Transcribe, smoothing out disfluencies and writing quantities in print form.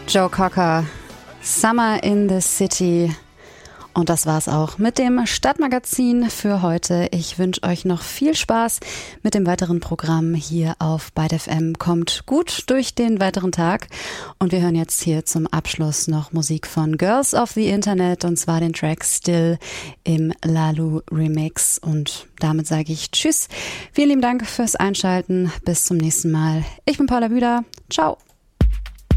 Joe Cocker, Summer in the City. Und das war's auch mit dem Stadtmagazin für heute. Ich wünsche euch noch viel Spaß mit dem weiteren Programm hier auf Byte FM. Kommt gut durch den weiteren Tag. Und wir hören jetzt hier zum Abschluss noch Musik von Girls of the Internet, und zwar den Track Still im Lalu Remix. Und damit sage ich Tschüss. Vielen lieben Dank fürs Einschalten. Bis zum nächsten Mal. Ich bin Paula Bühler. Ciao.